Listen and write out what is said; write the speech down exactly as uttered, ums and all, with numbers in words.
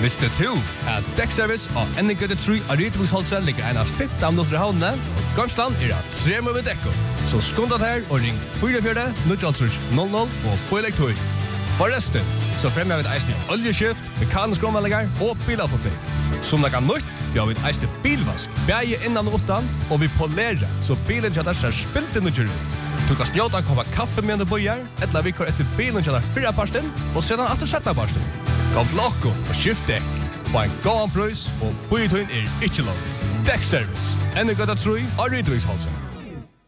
Visste du at Dekkservice og N G T tre av Rydviksholset ligger en av femten minutter i havnene, og Gamsland er av tre med dekko. Så skundet her og ring fire fire null null null og på elektroi. Forresten, så fremmer vi et eisende oljeskift, mekanisk omvallinger og bilavfotning. Som det kan nytt, vi har vi et eisende bilvask, bæge innan og utan, og vi polerer, så bilen kjøtter ser spilt inn og kjører ut. Du kan snjåta en kopp kaffe med du bøyer, eller vi kör etter bilen kjøtter fire parsten, og sedan etter sjette parsten. Kom til okko og skift dekk. Få en gåan prøys, og bøyetøyen er ikke lov. Dekkservice, N G T tre av Rydviksholset.